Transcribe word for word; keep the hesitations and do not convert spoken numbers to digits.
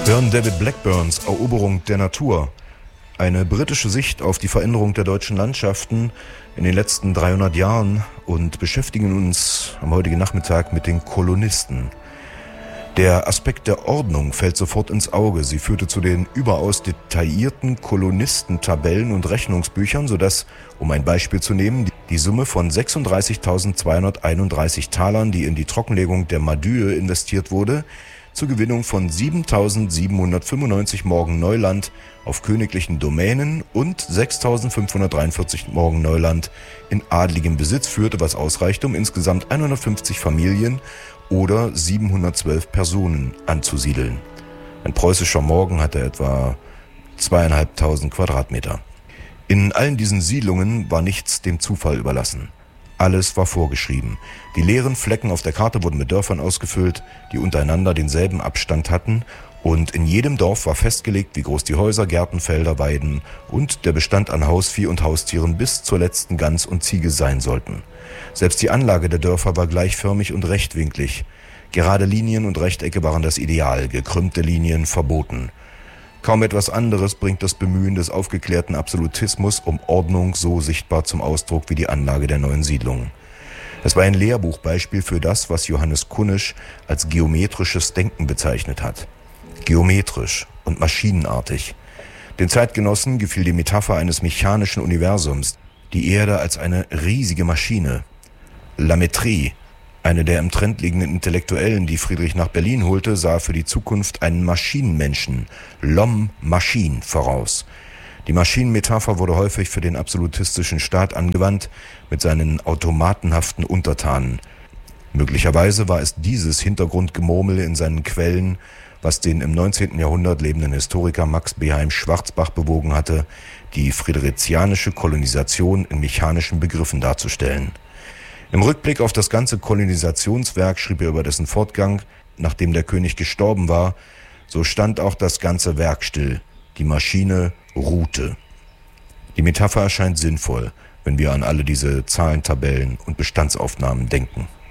hören David Blackburns Eroberung der Natur. Eine britische Sicht auf die Veränderung der deutschen Landschaften in den letzten dreihundert Jahren und beschäftigen uns am heutigen Nachmittag mit den Kolonisten. Der Aspekt der Ordnung fällt sofort ins Auge. Sie führte zu den überaus detaillierten Kolonistentabellen und Rechnungsbüchern, sodass, um ein Beispiel zu nehmen, die Summe von sechsunddreißigtausendzweihunderteinunddreißig Talern, die in die Trockenlegung der Madüe investiert wurde, zur Gewinnung von siebentausendsiebenhundertfünfundneunzig Morgen Neuland auf königlichen Domänen und sechstausendfünfhundertdreiundvierzig Morgen Neuland in adligem Besitz führte, was ausreichte, um insgesamt hundertfünfzig Familien oder siebenhundertzwölf Personen anzusiedeln. Ein preußischer Morgen hatte etwa zweieinhalbtausend Quadratmeter. In allen diesen Siedlungen war nichts dem Zufall überlassen. Alles war vorgeschrieben. Die leeren Flecken auf der Karte wurden mit Dörfern ausgefüllt, die untereinander denselben Abstand hatten, und in jedem Dorf war festgelegt, wie groß die Häuser, Gärten, Felder, Weiden und der Bestand an Hausvieh und Haustieren bis zur letzten Gans und Ziege sein sollten. Selbst die Anlage der Dörfer war gleichförmig und rechtwinklig. Gerade Linien und Rechtecke waren das Ideal, gekrümmte Linien verboten. Kaum etwas anderes bringt das Bemühen des aufgeklärten Absolutismus um Ordnung so sichtbar zum Ausdruck wie die Anlage der neuen Siedlungen. Es war ein Lehrbuchbeispiel für das, was Johannes Kunnisch als geometrisches Denken bezeichnet hat. Geometrisch und maschinenartig. Den Zeitgenossen gefiel die Metapher eines mechanischen Universums, die Erde als eine riesige Maschine. Lametrie, eine der im Trend liegenden Intellektuellen, die Friedrich nach Berlin holte, sah für die Zukunft einen Maschinenmenschen, L'homme Machine, voraus. Die Maschinenmetapher wurde häufig für den absolutistischen Staat angewandt, mit seinen automatenhaften Untertanen. Möglicherweise war es dieses Hintergrundgemurmel in seinen Quellen, was den im neunzehnten Jahrhundert lebenden Historiker Max Beheim Schwarzbach bewogen hatte, die friedrichianische Kolonisation in mechanischen Begriffen darzustellen. Im Rückblick auf das ganze Kolonisationswerk schrieb er über dessen Fortgang: Nachdem der König gestorben war, so stand auch das ganze Werk still. Die Maschine ruhte. Die Metapher erscheint sinnvoll, wenn wir an alle diese Zahlentabellen und Bestandsaufnahmen denken.